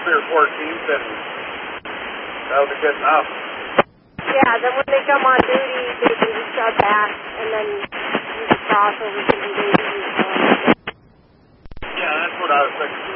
3 or 4 teams, then that would be good enough. Yeah, then when they come on duty, they can just shut back, and then use the crossover to be babies. Yeah, that's what I was thinking.